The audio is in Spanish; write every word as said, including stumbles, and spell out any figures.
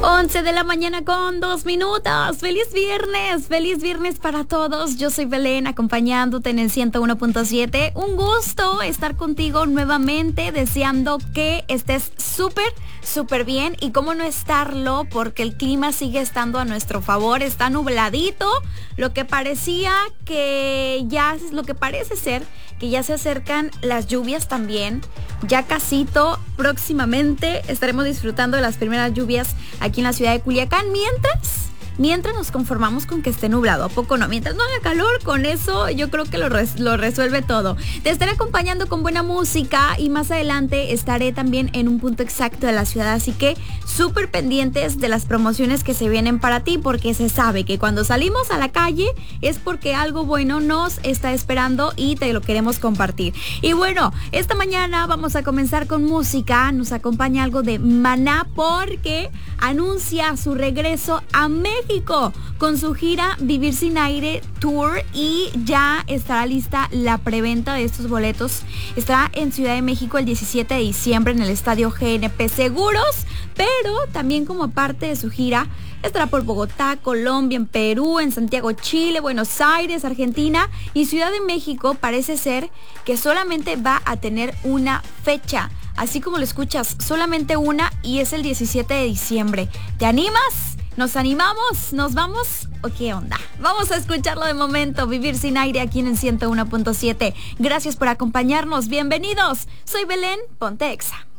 once de la mañana con dos minutos. Feliz viernes, feliz viernes para todos. Yo soy Belén, acompañándote en el ciento uno punto siete. Un gusto estar contigo nuevamente, deseando que estés súper, súper bien. Y cómo no estarlo, porque el clima sigue estando a nuestro favor. Está nubladito, lo que parecía que ya, lo que parece ser que ya se acercan las lluvias también. Ya casito, próximamente estaremos disfrutando de las primeras lluvias aquí en la ciudad de Culiacán, mientras, mientras nos conformamos con que esté nublado, ¿a poco no? Mientras no haga calor, con eso yo creo que lo, res, lo resuelve todo. Te estaré acompañando con buena música y más adelante estaré también en un punto exacto de la ciudad, así que súper pendientes de las promociones que se vienen para ti, porque se sabe que cuando salimos a la calle es porque algo bueno nos está esperando y te lo queremos compartir. Y bueno, esta mañana vamos a comenzar con música. Nos acompaña algo de Maná, porque anuncia su regreso a México con su gira Vivir Sin Aire Tour, y ya estará lista la preventa de estos boletos. Estará en Ciudad de México el diecisiete de diciembre en el estadio G N P Seguros, pero también como parte de su gira estará por Bogotá, Colombia, en Perú, en Santiago, Chile, Buenos Aires, Argentina, y Ciudad de México parece ser que solamente va a tener una fecha. Así como lo escuchas, solamente una, y es el diecisiete de diciembre. ¿Te animas? ¿Nos animamos? ¿Nos vamos? ¿O qué onda? Vamos a escucharlo de momento. Vivir Sin Aire aquí en el ciento uno punto siete. Gracias por acompañarnos. Bienvenidos. Soy Belén, ponte Exa.